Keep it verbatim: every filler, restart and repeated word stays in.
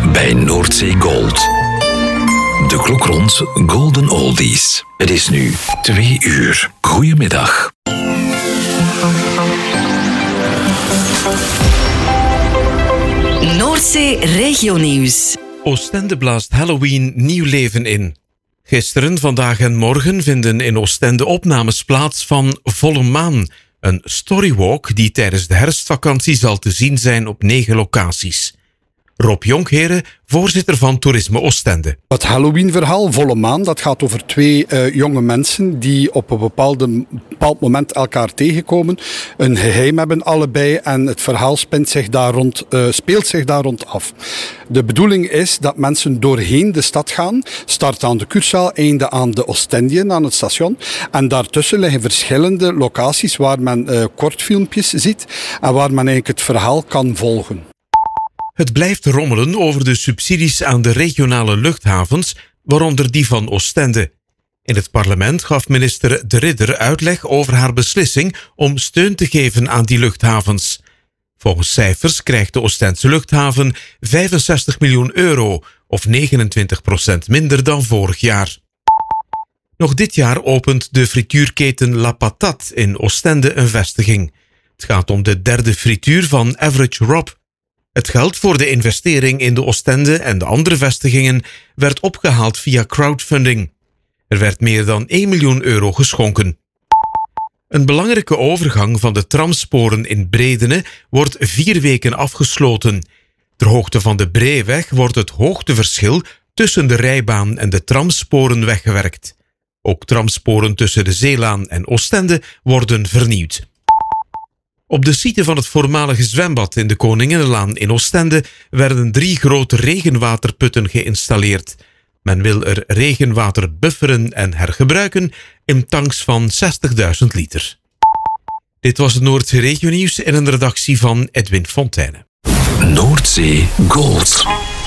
bij Noordzee Gold. De klok rond Golden Oldies. Het is nu twee uur. Goedemiddag. Noordzee Regionieuws. Oostende blaast Halloween nieuw leven in. Gisteren, vandaag en morgen vinden in Oostende opnames plaats van Volle Maan, een storywalk die tijdens de herfstvakantie zal te zien zijn op negen locaties. Rob Jonkheren, voorzitter van Toerisme Oostende. Het Halloween-verhaal, Volle Maan, dat gaat over twee uh, jonge mensen die op een bepaalde, bepaald moment elkaar tegenkomen, een geheim hebben allebei en het verhaal spint zich daar rond, uh, speelt zich daar rond af. De bedoeling is dat mensen doorheen de stad gaan, start aan de Kurzaal, einde aan de Oostendien, aan het station. En daartussen liggen verschillende locaties waar men uh, kortfilmpjes ziet en waar men eigenlijk het verhaal kan volgen. Het blijft rommelen over de subsidies aan de regionale luchthavens, waaronder die van Oostende. In het parlement gaf minister De Ridder uitleg over haar beslissing om steun te geven aan die luchthavens. Volgens cijfers krijgt de Oostendse luchthaven vijfenzestig miljoen euro, of negenentwintig procent minder dan vorig jaar. Nog dit jaar opent de frituurketen La Patate in Oostende een vestiging. Het gaat om de derde frituur van Average Rob. Het geld voor de investering in de Oostende en de andere vestigingen werd opgehaald via crowdfunding. Er werd meer dan één miljoen euro geschonken. Een belangrijke overgang van de tramsporen in Bredene wordt vier weken afgesloten. Ter hoogte van de Breeweg wordt het hoogteverschil tussen de rijbaan en de tramsporen weggewerkt. Ook tramsporen tussen de Zeelaan en Oostende worden vernieuwd. Op de site van het voormalige zwembad in de Koninginnenlaan in Oostende werden drie grote regenwaterputten geïnstalleerd. Men wil er regenwater bufferen en hergebruiken in tanks van zestigduizend liter. Dit was het Noordzee Regionieuws in een redactie van Edwin Fontijne. Noordzee Gold.